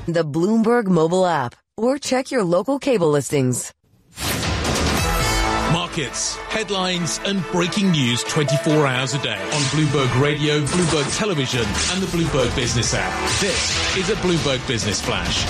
the Bloomberg mobile app, or check your local cable listings. Markets, headlines and breaking news 24 hours a day on Bloomberg Radio, Bloomberg Television and the Bloomberg Business app. This is a Bloomberg Business Flash.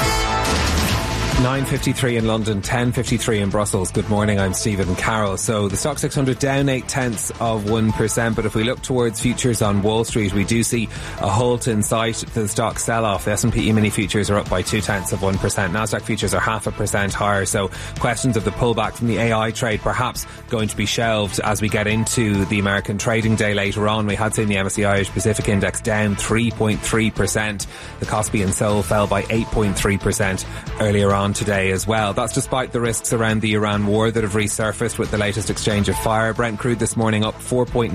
9.53 in London, 10.53 in Brussels. Good morning, I'm Stephen Carroll. So the Stock 600 down 0.8%, but if we look towards futures on Wall Street, we do see a halt in sight to the stock sell-off. The S&P E-mini futures are up by 0.2%. Nasdaq futures are 0.5% higher, so questions of the pullback from the AI trade perhaps going to be shelved as we get into the American trading day later on. We had seen the MSCI Irish Pacific Index down 3.3%. The Kospi and Seoul fell by 8.3% earlier on today as well. That's despite the risks around the Iran war that have resurfaced with the latest exchange of fire. Brent crude this morning up 4.9%,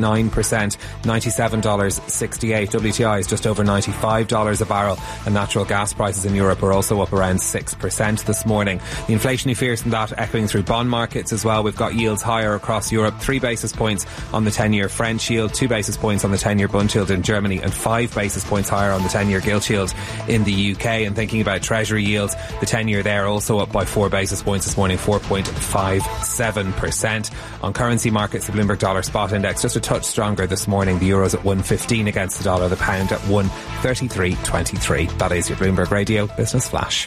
$97.68. WTI is just over $95 a barrel, and natural gas prices in Europe are also up around 6% this morning. The inflationary fears from that echoing through bond markets as well. We've got yields higher across Europe, 3 basis points on the 10-year French yield, 2 basis points on the 10-year Bund yield in Germany, and 5 basis points higher on the 10-year gilt yield in the UK. And thinking about Treasury yields, the 10-year there also up by 4 basis points this morning, 4.57%. On currency markets, the Bloomberg Dollar Spot Index just a touch stronger this morning. The euro's at 1.15 against the dollar, the pound at 1.3323. That is your Bloomberg Radio Business Flash.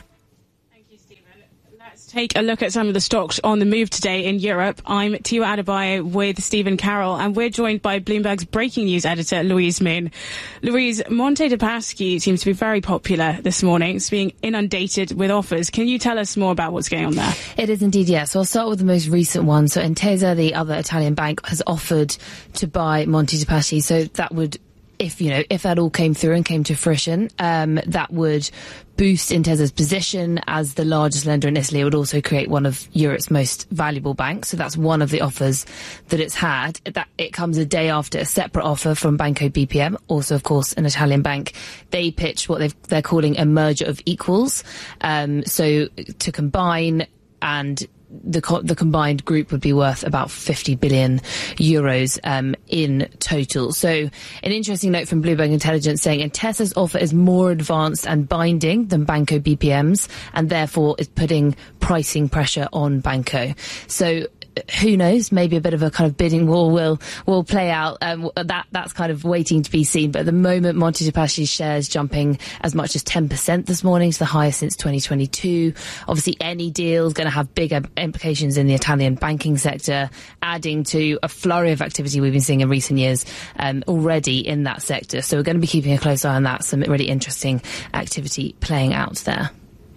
Take a look at some of the stocks on the move today in Europe. I'm Tiwa Adebayo with Stephen Carroll, and we're joined by Bloomberg's breaking news editor, Louise Moon. Louise, Monte dei Paschi seems to be very popular this morning. It's being inundated with offers. Can you tell us more about what's going on there? It is indeed, yes. So I'll start with the most recent one. So Intesa, the other Italian bank, has offered to buy Monte dei Paschi. So that would, if that all came through and came to fruition, that would boost Intesa's position as the largest lender in Italy. It would also create one of Europe's most valuable banks. So that's one of the offers that it's had. That it comes a day after a separate offer from Banco BPM, also of course an Italian bank. They pitched what they're calling a merger of equals. So to combine, and the combined group would be worth about 50 billion euros in total. So an interesting note from Bloomberg Intelligence saying Intesa's offer is more advanced and binding than Banco BPM's, and therefore is putting pricing pressure on Banco. So who knows? Maybe a bit of a kind of bidding war will play out. That's kind of waiting to be seen. But at the moment, Monte dei Paschi's shares jumping as much as 10% this morning, to the highest since 2022. Obviously, any deal is going to have big implications in the Italian banking sector, adding to a flurry of activity we've been seeing in recent years already in that sector. So we're going to be keeping a close eye on that. Some really interesting activity playing out there.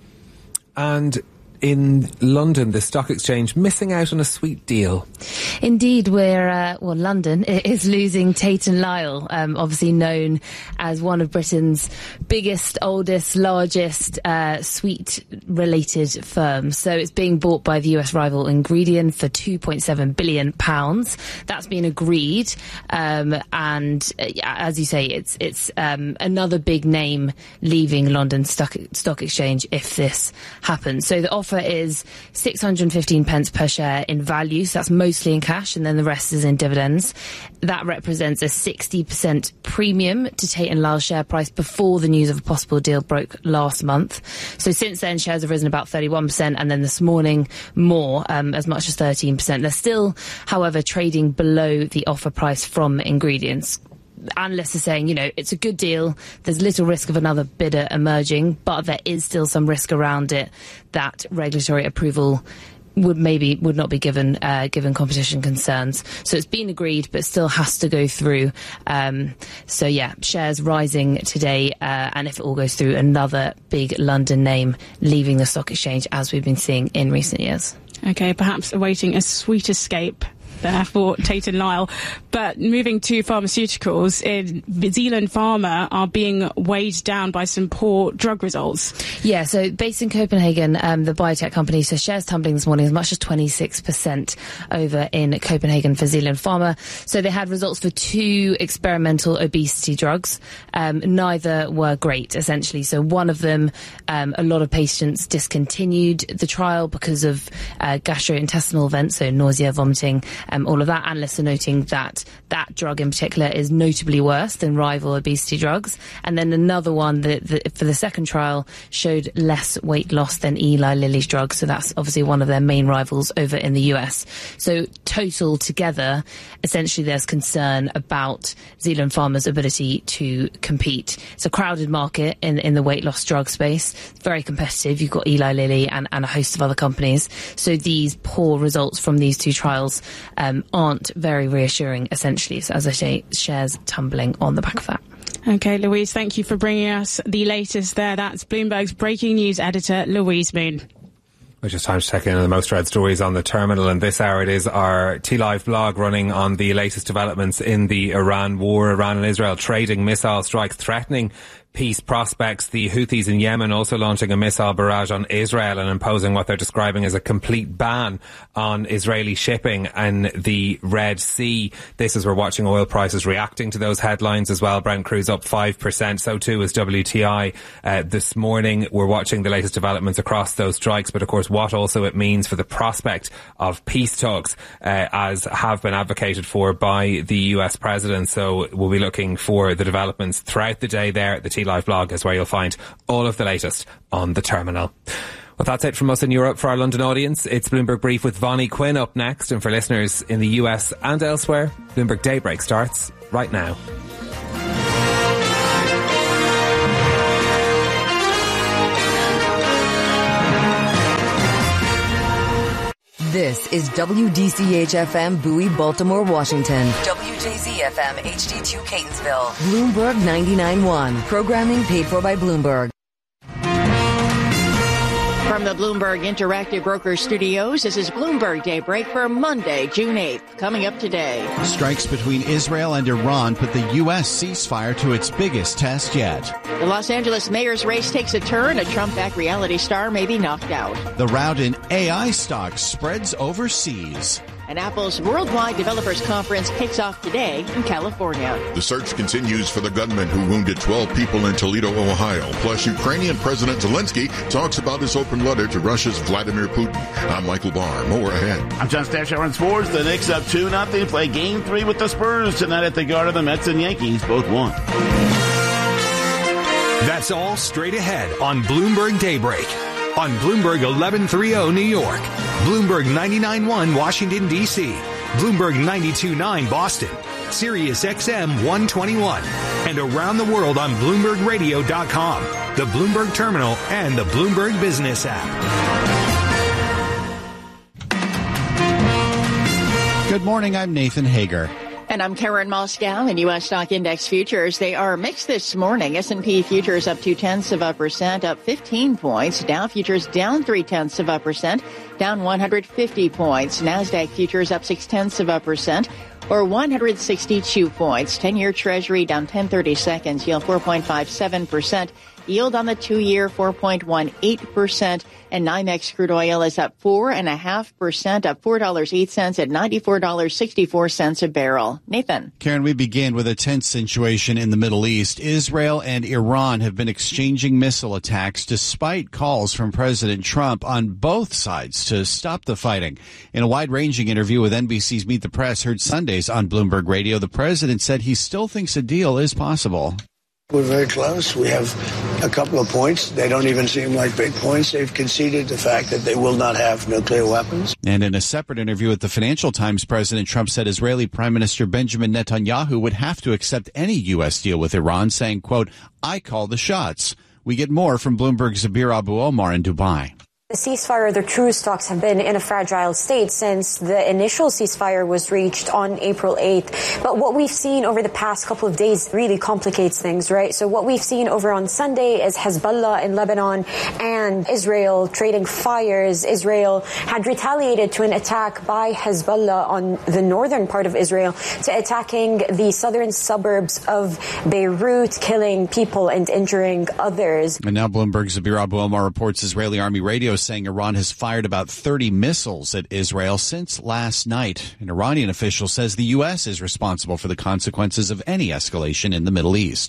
And in London, the stock exchange missing out on a sweet deal. Indeed, London is losing Tate & Lyle, obviously known as one of Britain's biggest, oldest, largest sweet-related firms. So it's being bought by the US rival Ingredion for £2.7 billion. That's been agreed, and as you say, it's another big name leaving London Stock Exchange if this happens. So the offer is 615 pence per share in value, so that's mostly in cash, and then the rest is in dividends. That represents a 60% premium to Tate & Lyle's share price before the news of a possible deal broke last month. So since then, shares have risen about 31%, and then this morning more, as much as 13%. They're still, however, trading below the offer price from Ingredients. Analysts are saying, it's a good deal. There's little risk of another bidder emerging, but there is still some risk around it that regulatory approval would not be given competition concerns. So it's been agreed, but still has to go through. Shares rising today, and if it all goes through, another big London name leaving the stock exchange, as we've been seeing in recent years. Okay, perhaps awaiting a sweet escape there for Tate & Lyle. But moving to pharmaceuticals, Zealand Pharma are being weighed down by some poor drug results. Yeah, so based in Copenhagen, the biotech company, so shares tumbling this morning as much as 26% over in Copenhagen for Zealand Pharma. So they had results for 2 experimental obesity drugs. Neither were great, essentially. So one of them, a lot of patients discontinued the trial because of gastrointestinal events, so nausea, vomiting, all of that. Analysts are noting that that drug in particular is notably worse than rival obesity drugs. And then another one that for the second trial showed less weight loss than Eli Lilly's drug. So that's obviously one of their main rivals over in the US. So total together, essentially there's concern about Zealand Pharma's ability to compete. It's a crowded market in the weight loss drug space. It's very competitive. You've got Eli Lilly and a host of other companies. So these poor results from these two trials aren't very reassuring, essentially. So as I say, shares tumbling on the back of that. Okay, Louise, thank you for bringing us the latest there. That's Bloomberg's breaking news editor, Louise Moon. It's just time to check in on the most read stories on the terminal, and this hour it is our T-Live blog running on the latest developments in the Iran war. Iran and Israel trading missile strikes threatening peace prospects. The Houthis in Yemen also launching a missile barrage on Israel and imposing what they're describing as a complete ban on Israeli shipping in the Red Sea. This as we're watching oil prices reacting to those headlines as well. Brent crude's up 5%, so too is WTI this morning. We're watching the latest developments across those strikes, but of course what also it means for the prospect of peace talks as have been advocated for by the US President. So we'll be looking for the developments throughout the day there at the T-Live blog is where you'll find all of the latest on the terminal. Well, that's it from us in Europe. For our London audience, it's Bloomberg Brief with Vonnie Quinn up next. And for listeners in the US and elsewhere, Bloomberg Daybreak starts right now. This is WDCH-FM Bowie, Baltimore, Washington. WJZ-FM HD2 Catonsville. Bloomberg 99.1. Programming paid for by Bloomberg. From the Bloomberg Interactive Brokers Studios, this is Bloomberg Daybreak for Monday, June 8th. Coming up today. Strikes between Israel and Iran put the U.S. ceasefire to its biggest test yet. The Los Angeles mayor's race takes a turn. A Trump-backed reality star may be knocked out. The rout in AI stocks spreads overseas. And Apple's Worldwide Developers Conference kicks off today in California. The search continues for the gunman who wounded 12 people in Toledo, Ohio. Plus, Ukrainian President Zelensky talks about his open letter to Russia's Vladimir Putin. I'm Michael Barr. More ahead. I'm John Stashower on sports. The Knicks up 2-0. Play Game 3 with the Spurs tonight at the Garden. The Mets and Yankees both won. That's all straight ahead on Bloomberg Daybreak. On Bloomberg 1130 New York, Bloomberg 99.1 Washington, D.C., Bloomberg 92.9 Boston, Sirius XM 121, and around the world on BloombergRadio.com, the Bloomberg Terminal, and the Bloomberg Business app. Good morning, I'm Nathan Hager. And I'm Karen Moscow. In U.S. stock index futures, they are mixed this morning. S&P futures up 0.2%, up 15 points. Dow futures down 0.3%, down 150 points. NASDAQ futures up 0.6%, or 162 points. 10-year Treasury down 10/32, yield 4.57%. Yield on the 2-year 4.18%, and NYMEX crude oil is up 4.5%, up $4.08 at $94.64 a barrel. Nathan. Karen, we begin with a tense situation in the Middle East. Israel and Iran have been exchanging missile attacks despite calls from President Trump on both sides to stop the fighting. In a wide-ranging interview with NBC's Meet the Press heard Sundays on Bloomberg Radio, the president said he still thinks a deal is possible. We're very close. We have a couple of points. They don't even seem like big points. They've conceded the fact that they will not have nuclear weapons. And in a separate interview with the Financial Times, President Trump said Israeli Prime Minister Benjamin Netanyahu would have to accept any U.S. deal with Iran, saying, quote, I call the shots. We get more from Bloomberg's Zabir Abu Omar in Dubai. The ceasefire, the truce talks have been in a fragile state since the initial ceasefire was reached on April 8th. But what we've seen over the past couple of days really complicates things, right? So what we've seen over on Sunday is Hezbollah in Lebanon and Israel trading fires. Israel had retaliated to an attack by Hezbollah on the northern part of Israel to attacking the southern suburbs of Beirut, killing people and injuring others. And now Bloomberg's Zabir Abu Omar reports Israeli Army radio saying Iran has fired about 30 missiles at Israel since last night. An Iranian official says the U.S. is responsible for the consequences of any escalation in the Middle East.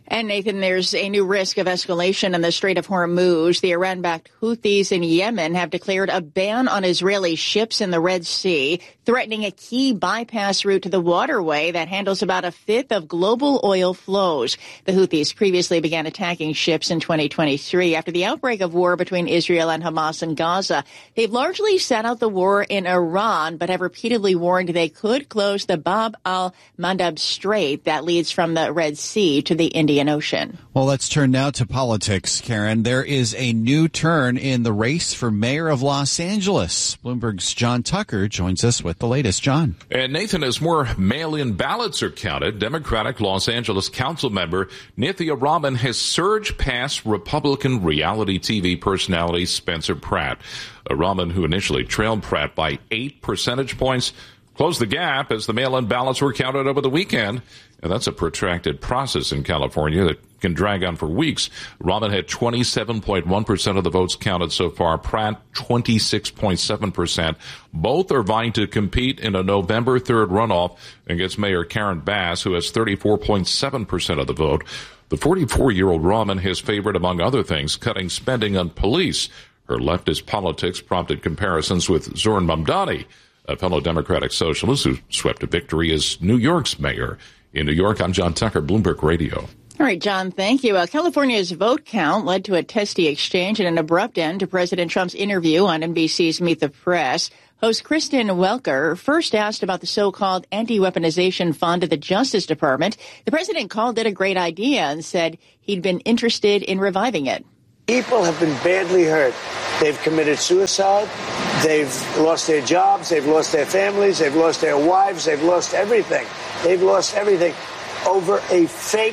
And Nathan, there's a new risk of escalation in the Strait of Hormuz. The Iran-backed Houthis in Yemen have declared a ban on Israeli ships in the Red Sea, threatening a key bypass route to the waterway that handles about a fifth of global oil flows. The Houthis previously began attacking ships in 2023 after the outbreak of war between Israel and Hamas in Gaza. They've largely sat out the war in Iran, but have repeatedly warned they could close the Bab al-Mandab Strait that leads from the Red Sea to the Indian Ocean. Well, let's turn now to politics, Karen. There is a new turn in the race for mayor of Los Angeles. Bloomberg's John Tucker joins us with the latest. John. And Nathan, as more mail-in ballots are counted, Democratic Los Angeles council member Nithya Raman has surged past Republican reality TV personality Spencer Pratt. Raman, who initially trailed Pratt by 8 percentage points, closed the gap as the mail-in ballots were counted over the weekend. And that's a protracted process in California that can drag on for weeks. Raman had 27.1% of the votes counted so far. Pratt, 26.7%. Both are vying to compete in a November 3rd runoff against Mayor Karen Bass, who has 34.7% of the vote. The 44-year-old Raman has favored, among other things, cutting spending on police. Her leftist politics prompted comparisons with Zoran Mamdani, a fellow Democratic socialist who swept a victory as New York's mayor. In New York, I'm John Tucker, Bloomberg Radio. All right, John, thank you. California's vote count led to a testy exchange and an abrupt end to President Trump's interview on NBC's Meet the Press. Host Kristen Welker first asked about the so-called anti-weaponization fund of the Justice Department. The president called it a great idea and said he'd been interested in reviving it. People have been badly hurt. They've committed suicide. They've lost their jobs. They've lost their families. They've lost their wives. They've lost everything. They've lost everything over a fake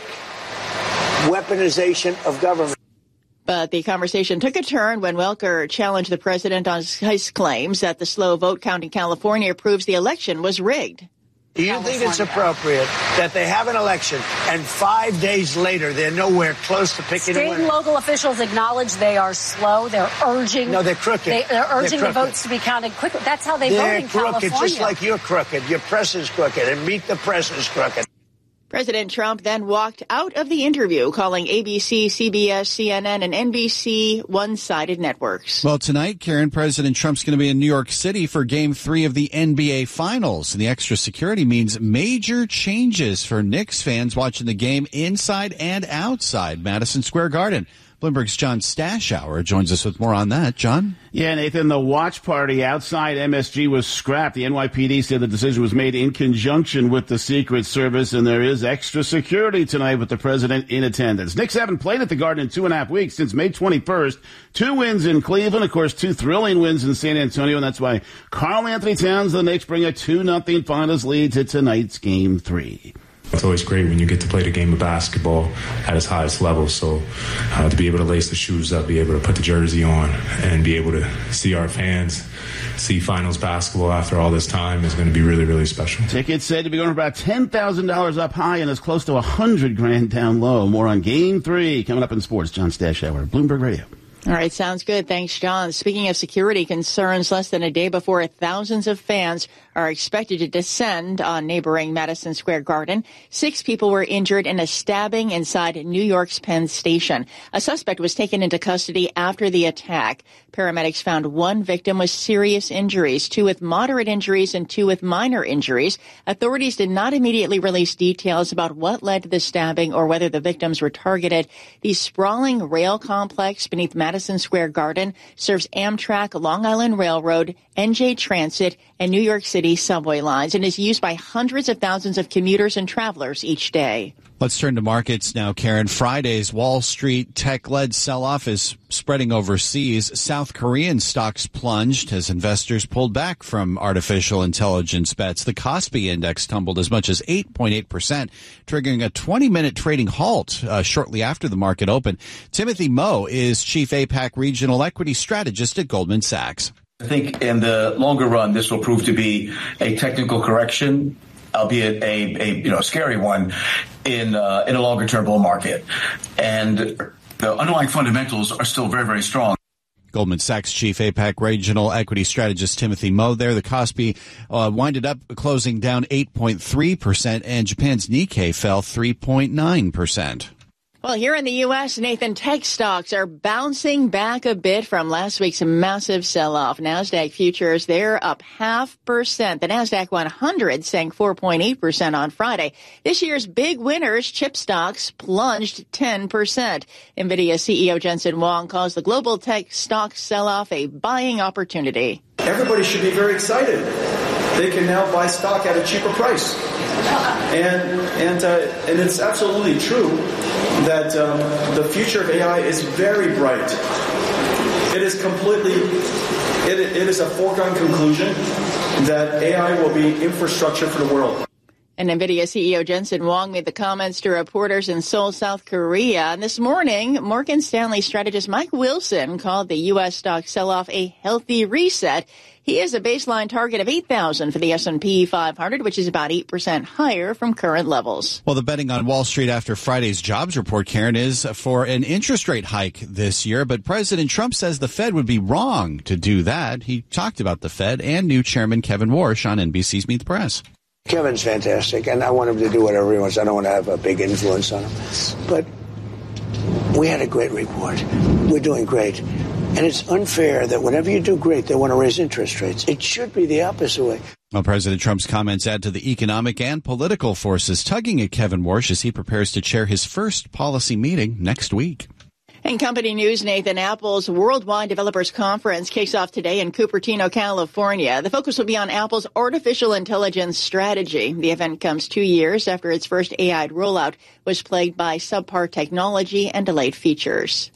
weaponization of government. But the conversation took a turn when Welker challenged the president on his claims that the slow vote count in California proves the election was rigged. Do you think it's appropriate that they have an election and 5 days later they're nowhere close to picking a winner? State and local officials acknowledge they are slow. They're urging. No, they're crooked. They're urging the votes to be counted quickly. That's how they vote in California. They're crooked, just like you're crooked. Your press is crooked, and Meet the Press is crooked. President Trump then walked out of the interview, calling ABC, CBS, CNN, and NBC one-sided networks. Well, tonight, Karen, President Trump's going to be in New York City for Game 3 of the NBA Finals. And the extra security means major changes for Knicks fans watching the game inside and outside Madison Square Garden. Bloomberg's John Stashower joins us with more on that. John? Yeah, Nathan, the watch party outside MSG was scrapped. The NYPD said the decision was made in conjunction with the Secret Service, and there is extra security tonight with the president in attendance. Knicks haven't played at the Garden in 2.5 weeks, since May 21st. 2 wins in Cleveland, of course, 2 thrilling wins in San Antonio, and that's why Karl Anthony Towns and the Knicks bring a 2-0 finals lead to tonight's Game 3. It's always great when you get to play the game of basketball at its highest level. So to be able to lace the shoes up, be able to put the jersey on, and be able to see our fans see finals basketball after all this time is going to be really, really special. Tickets said to be going for about $10,000 up high and as close to $100,000 down low. More on Game 3 coming up in sports. John Stashower, Bloomberg Radio. All right, sounds good. Thanks, John. Speaking of security concerns, less than a day before thousands of fans are expected to descend on neighboring Madison Square Garden, 6 people were injured in a stabbing inside New York's Penn Station. A suspect was taken into custody after the attack. Paramedics found 1 victim with serious injuries, 2 with moderate injuries, and 2 with minor injuries. Authorities did not immediately release details about what led to the stabbing or whether the victims were targeted. The sprawling rail complex beneath Madison Square Garden serves Amtrak, Long Island Railroad, NJ Transit, and New York City subway lines and is used by hundreds of thousands of commuters and travelers each day. Let's turn to markets now, Karen. Friday's Wall Street tech-led sell-off is spreading overseas. South Korean stocks plunged as investors pulled back from artificial intelligence bets. The Kospi index tumbled as much as 8.8%, triggering a 20-minute trading halt shortly after the market opened. Timothy Moe is Chief APAC Regional Equity Strategist at Goldman Sachs. I think in the longer run, this will prove to be a technical correction, albeit a scary one in a longer term bull market. And the underlying fundamentals are still very, very strong. Goldman Sachs Chief APAC Regional Equity Strategist Timothy Moe there. The Kospi winded up closing down 8.3%, and Japan's Nikkei fell 3.9%. Well, here in the U.S., Nathan, tech stocks are bouncing back a bit from last week's massive sell-off. NASDAQ futures, they're up 0.5%. The NASDAQ 100 sank 4.8% on Friday. This year's big winners, chip stocks, plunged 10%. NVIDIA CEO Jensen Huang calls the global tech stock sell-off a buying opportunity. Everybody should be very excited. They can now buy stock at a cheaper price. And it's absolutely true that the future of AI is very bright. It is a foregone conclusion that AI will be infrastructure for the world. And NVIDIA CEO Jensen Huang made the comments to reporters in Seoul, South Korea. And this morning, Morgan Stanley strategist Mike Wilson called the U.S. stock sell-off a healthy reset. He has a baseline target of 8,000 for the S&P 500, which is about 8% higher from current levels. Well, the betting on Wall Street after Friday's jobs report, Karen, is for an interest rate hike this year. But President Trump says the Fed would be wrong to do that. He talked about the Fed and new Chairman Kevin Warsh on NBC's Meet the Press. Kevin's fantastic, and I want him to do whatever he wants. I don't want to have a big influence on him. But we had a great report. We're doing great. And it's unfair that whenever you do great, they want to raise interest rates. It should be the opposite way. Well, President Trump's comments add to the economic and political forces tugging at Kevin Warsh as he prepares to chair his first policy meeting next week. In company news, Nathan, Apple's Worldwide Developers Conference kicks off today in Cupertino, California. The focus will be on Apple's artificial intelligence strategy. The event comes 2 years after its first AI rollout was plagued by subpar technology and delayed features.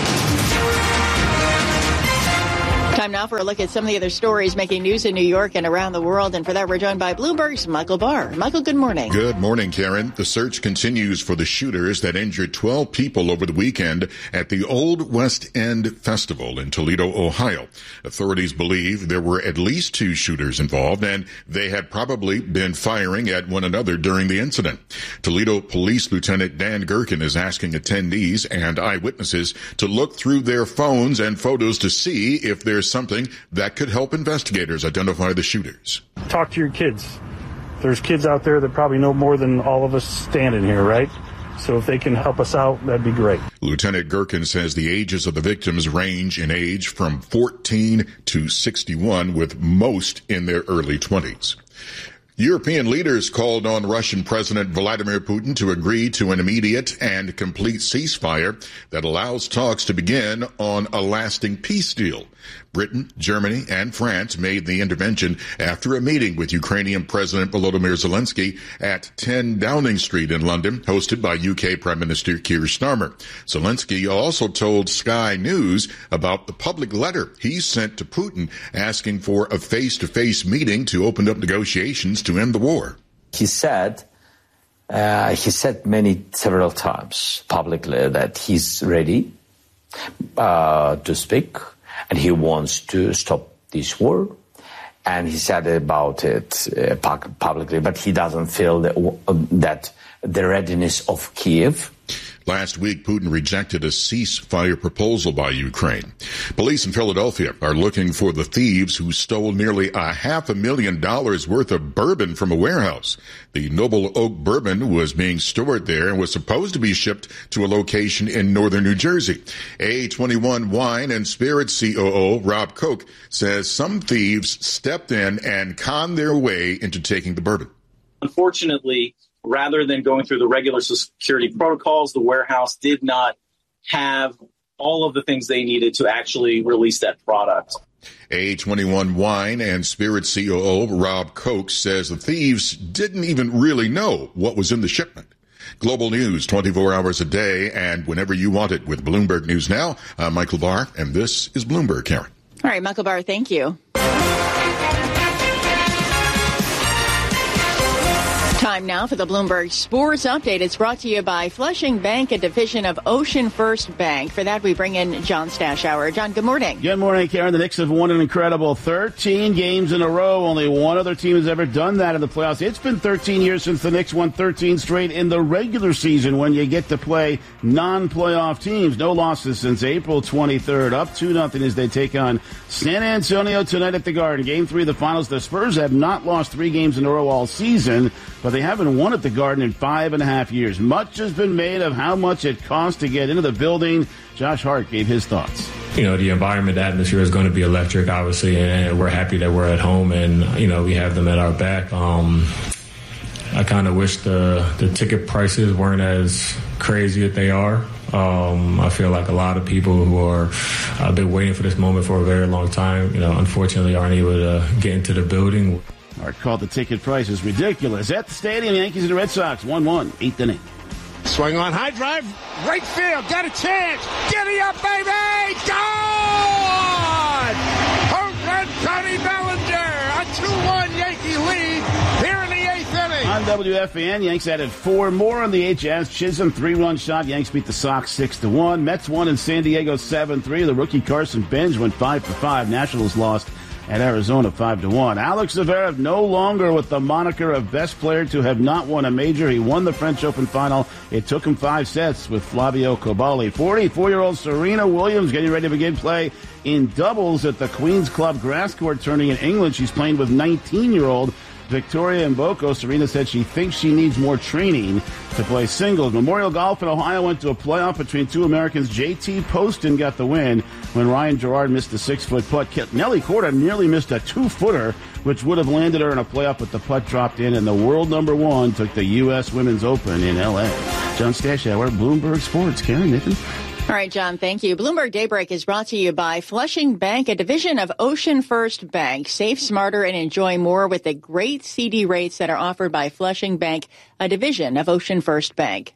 Time now for a look at some of the other stories making news in New York and around the world. And for that, we're joined by Bloomberg's Michael Barr. Michael, good morning. Good morning, Karen. The search continues for the shooters that injured 12 people over the weekend at the Old West End Festival in Toledo, Ohio. Authorities believe there were at least 2 shooters involved, and they had probably been firing at one another during the incident. Toledo Police Lieutenant Dan Gerken is asking attendees and eyewitnesses to look through their phones and photos to see if there's something that could help investigators identify the shooters. Talk to your kids. There's kids out there that probably know more than all of us standing here, right? So if they can help us out, that'd be great. Lieutenant Gerken says the ages of the victims range in age from 14 to 61, with most in their early 20s. European leaders called on Russian President Vladimir Putin to agree to an immediate and complete ceasefire that allows talks to begin on a lasting peace deal. Britain, Germany, and France made the intervention after a meeting with Ukrainian President Volodymyr Zelensky at 10 Downing Street in London, hosted by UK Prime Minister Keir Starmer. Zelensky also told Sky News about the public letter he sent to Putin asking for a face-to-face meeting to open up negotiations to end the war. He said several times publicly that he's ready to speak. And he wants to stop this war. And he said about it publicly, but he doesn't feel that the readiness of Kiev. Last week, Putin rejected a ceasefire proposal by Ukraine. Police in Philadelphia are looking for the thieves who stole nearly $500,000 worth of bourbon from a warehouse. The Noble Oak bourbon was being stored there and was supposed to be shipped to a location in northern New Jersey. A21 Wine and Spirits COO Rob Koch says some thieves stepped in and conned their way into taking the bourbon. Unfortunately, rather than going through the regular security protocols, the warehouse did not have all of the things they needed to actually release that product. A21 Wine and Spirits COO Rob Koch says the thieves didn't even really know what was in the shipment. Global news 24 hours a day and whenever you want it with Bloomberg News Now. I'm Michael Barr, and this is Bloomberg, Karen. All right, Michael Barr, thank you. Time now for the Bloomberg Sports Update. It's brought to you by Flushing Bank, a division of Ocean First Bank. For that, we bring in John Stashower. John, good morning. Good morning, Karen. The Knicks have won an incredible 13 games in a row. Only one other team has ever done that in the playoffs. It's been 13 years since the Knicks won 13 straight in the regular season when you get to play non-playoff teams. No losses since April 23rd. Up 2-0 as they take on San Antonio tonight at the Garden. Game 3 of the finals. The Spurs have not lost 3 games in a row all season, but they They haven't won at the Garden in 5.5 years. Much has been made of how much it costs to get into the building. Josh Hart gave his thoughts. You know, the environment, the atmosphere is going to be electric, obviously, and we're happy that we're at home and, you know, we have them at our back. I kind of wish the ticket prices weren't as crazy as they are. I feel like a lot of people who have been waiting for this moment for a very long time, you know, unfortunately aren't able to get into the building. Art called the ticket prices ridiculous. At the stadium, Yankees and the Red Sox, 1-1, 8th inning. Swing on, high drive, right field, got a chance. Giddy up, baby! Gone! Home run, Tony Bellinger! A 2-1 Yankee lead here in the 8th inning. On WFAN, Yanks added 4 more on the Jazz Chisholm 3-run shot. Yanks beat the Sox 6-1. Mets won in San Diego 7-3. The rookie Carson Benz went 5-5. Nationals lost at Arizona 5-1. Alex Zverev no longer with the moniker of best player to have not won a major. He won the French Open final. It took him 5 sets with Flavio Coballi. 44-year-old Serena Williams getting ready to begin play in doubles at the Queen's Club Grass Court tourney in England. She's playing with 19-year-old Victoria Mboko. Serena said she thinks she needs more training to play singles. Memorial Golf in Ohio went to a playoff between 2 Americans. JT Poston got the win when Ryan Gerard missed a 6-foot putt. Nelly Korda nearly missed a 2-footer, which would have landed her in a playoff, but the putt dropped in, and the world number 1 took the U.S. Women's Open in L.A. John Stashauer, Bloomberg Sports. Karen, Nathan? All right, John, thank you. Bloomberg Daybreak is brought to you by Flushing Bank, a division of Ocean First Bank. Save smarter and enjoy more with the great CD rates that are offered by Flushing Bank, a division of Ocean First Bank.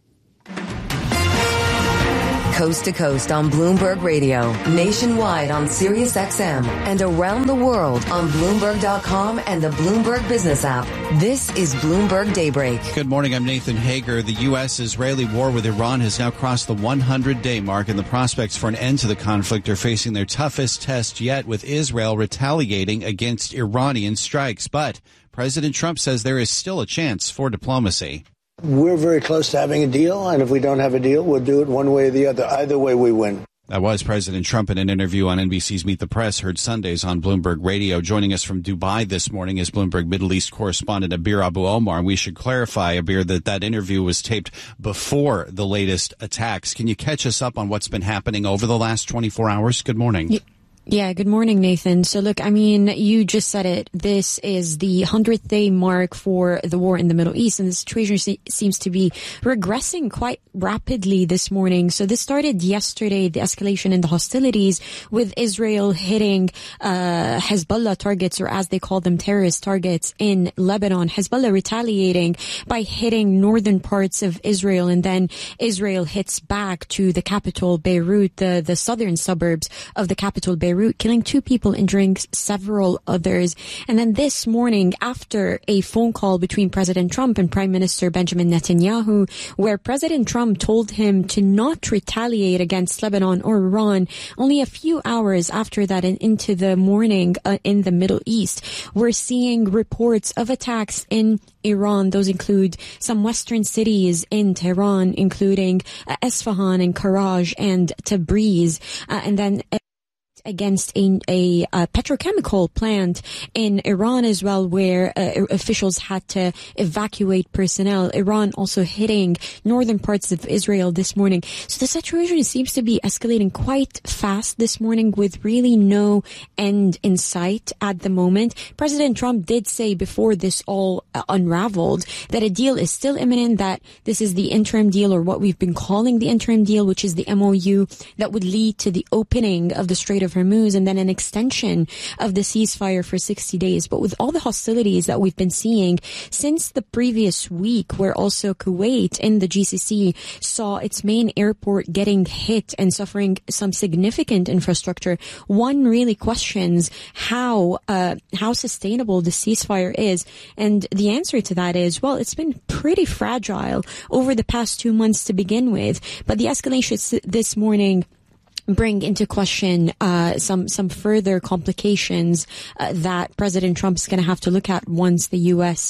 Coast to coast on Bloomberg Radio, nationwide on Sirius XM, and around the world on Bloomberg.com and the Bloomberg Business app. This is Bloomberg Daybreak. Good morning, I'm Nathan Hager. The U.S.-Israeli war with Iran has now crossed the 100-day mark, and the prospects for an end to the conflict are facing their toughest test yet, with Israel retaliating against Iranian strikes. But President Trump says there is still a chance for diplomacy. We're very close to having a deal, and if we don't have a deal, we'll do it one way or the other. Either way, we win. That was President Trump in an interview on NBC's Meet the Press, heard Sundays on Bloomberg Radio. Joining us from Dubai this morning is Bloomberg Middle East correspondent Abir Abu Omar. We should clarify, Abir, that interview was taped before the latest attacks. Can you catch us up on what's been happening over the last 24 hours? Good morning. Yeah, good morning, Nathan. So look, I mean, you just said it. This is the 100th day mark for the war in the Middle East, and the situation seems to be regressing quite rapidly this morning. So this started yesterday, the escalation in the hostilities, with Israel hitting Hezbollah targets, or as they call them, terrorist targets in Lebanon. Hezbollah retaliating by hitting northern parts of Israel, and then Israel hits back to the capital, Beirut, the southern suburbs of the capital, Beirut, killing 2 people, injuring several others. And then this morning, after a phone call between President Trump and Prime Minister Benjamin Netanyahu, where President Trump told him to not retaliate against Lebanon or Iran, only a few hours after that and into the morning in the Middle East, we're seeing reports of attacks in Iran. Those include some western cities in Tehran, including Esfahan and Karaj and Tabriz, and then against a petrochemical plant in Iran as well, where officials had to evacuate personnel. Iran also hitting northern parts of Israel this morning. So the situation seems to be escalating quite fast this morning, with really no end in sight at the moment. President Trump did say before this all unraveled that a deal is still imminent, that this is the interim deal, or what we've been calling the interim deal, which is the MOU that would lead to the opening of the Strait of Hormuz and then an extension of the ceasefire for 60 days. But with all the hostilities that we've been seeing since the previous week, where also Kuwait in the GCC saw its main airport getting hit and suffering some significant infrastructure, one really questions how sustainable the ceasefire is. And the answer to that is, well, it's been pretty fragile over the past 2 months to begin with. But the escalation this morning bring into question some further complications that President Trump's going to have to look at once the U.S.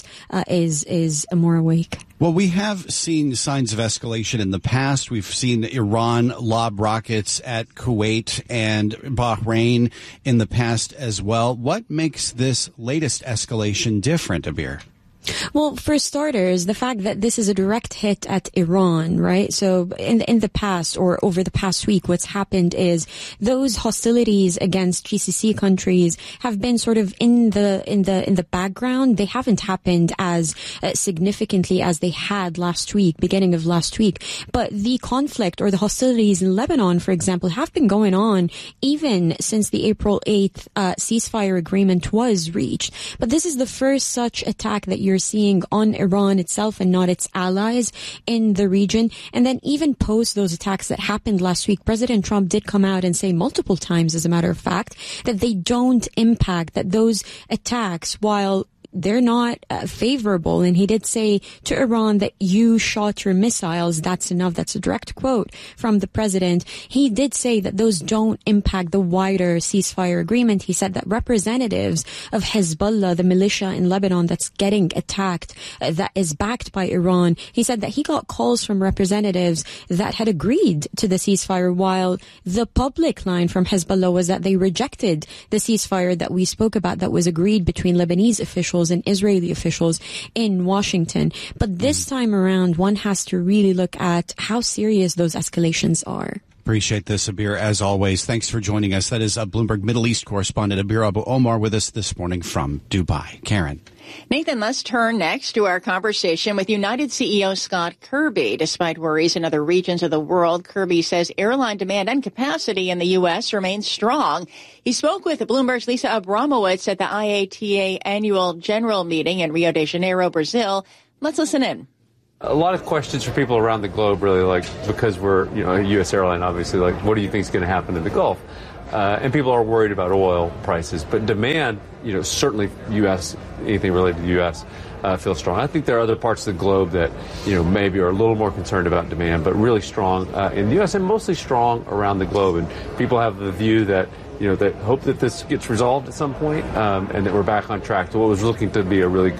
is more awake. Well, we have seen signs of escalation in the past. We've seen Iran lob rockets at Kuwait and Bahrain in the past as well. What makes this latest escalation different, Abir? Well, for starters, the fact that this is a direct hit at Iran, right? So in the past or over the past week, what's happened is those hostilities against GCC countries have been sort of in the background. They haven't happened as significantly as they had last week, beginning of last week. But the conflict or the hostilities in Lebanon, for example, have been going on even since the April 8th ceasefire agreement was reached. But this is the first such attack that you're seeing on Iran itself and not its allies in the region. And then even post those attacks that happened last week, President Trump did come out and say multiple times, as a matter of fact, that they don't impact, that those attacks, while they're not favorable. And he did say to Iran that you shot your missiles. That's enough. That's a direct quote from the president. He did say that those don't impact the wider ceasefire agreement. He said that representatives of Hezbollah, the militia in Lebanon that's getting attacked, that is backed by Iran, he said that he got calls from representatives that had agreed to the ceasefire, while the public line from Hezbollah was that they rejected the ceasefire that we spoke about that was agreed between Lebanese officials and Israeli officials in Washington. But this time around, one has to really look at how serious those escalations are. Appreciate this, Abir, as always. Thanks for joining us. That is Bloomberg Middle East correspondent Abir Abu Omar with us this morning from Dubai. Karen. Nathan, let's turn next to our conversation with United CEO Scott Kirby. Despite worries in other regions of the world, Kirby says airline demand and capacity in the U.S. remains strong. He spoke with Bloomberg's Lisa Abramowitz at the IATA annual general meeting in Rio de Janeiro, Brazil. Let's listen in. A lot of questions for people around the globe, really, like, because we're, a U.S. airline, obviously, like, what do you think is going to happen in the Gulf? And people are worried about oil prices. But demand, certainly U.S., anything related to the U.S., feels strong. I think there are other parts of the globe that, maybe are a little more concerned about demand, but really strong in the U.S. and mostly strong around the globe. And people have the view that, that hope that this gets resolved at some point and that we're back on track to what was looking to be a really